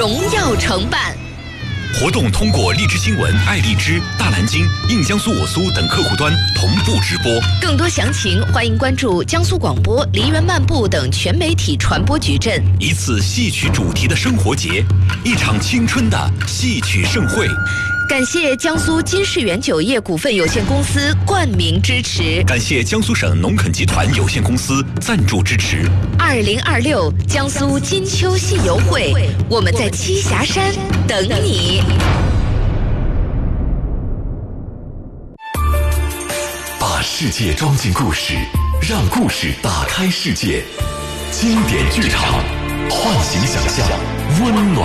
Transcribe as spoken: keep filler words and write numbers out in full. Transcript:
荣耀承办。 活动通过荔枝新闻、爱荔枝、大蓝鲸、印江苏我苏等客户端同步直播。 更多详情，欢迎关注江苏广播、梨园漫步等全媒体传播矩阵。 一次戏曲主题的生活节，一场青春的戏曲盛会。 感谢江苏金世元酒业股份有限公司冠名支持， 感谢江苏省农垦集团有限公司赞助支持。 二零二六江苏金秋戏游会，我们在栖霞山等你。 把世界装进故事，让故事打开世界。经典剧场，唤醒想象，温暖